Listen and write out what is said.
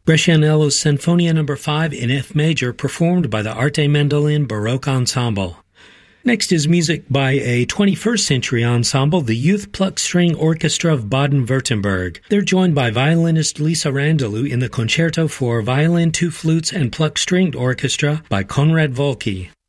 Brescianello's Sinfonia No. 5 in F major, performed by the Arte Mandolin Baroque Ensemble. Next is music by a 21st century ensemble, the Youth Pluck String Orchestra of Baden-Württemberg. They're joined by violinist Lisa Randalou in the Concerto for Violin, Two Flutes, and Pluck Stringed Orchestra by Konrad Volke.